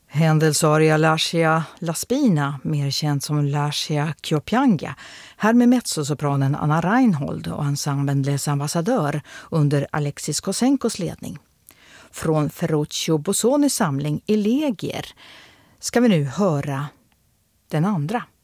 Händelsaria Lascia Laspina, mer känd som Lascia Kyopianga, här med mezzosopranen Anna Reinhold och ensemblen Les Ambassadeurs under Alexis Kosenkos ledning. Från Ferruccio Bosonis samling Elegier ska vi nu höra den andra.